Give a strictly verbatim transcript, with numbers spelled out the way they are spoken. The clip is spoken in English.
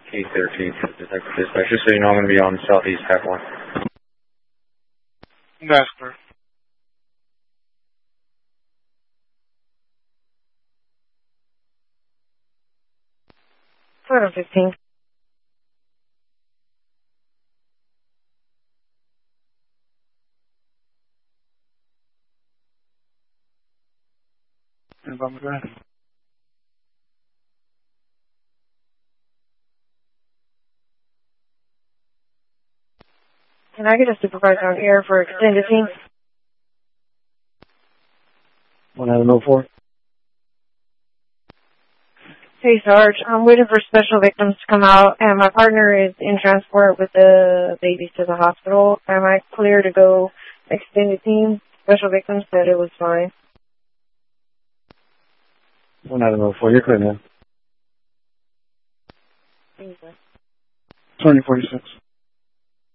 K thirteen, Detective Dispatch. Just so you know, I'm going to be on Southeast Path one. That's correct. Photo fifteen. Anybody go ahead? Can I get a supervisor on air for extended team? one nine oh four. Hey, Sarge. I'm waiting for special victims to come out, and my partner is in transport with the babies to the hospital. Am I clear to go extended team? Special victims said it was fine. one nine oh four, you're clear, man. Thank you. twenty forty-six.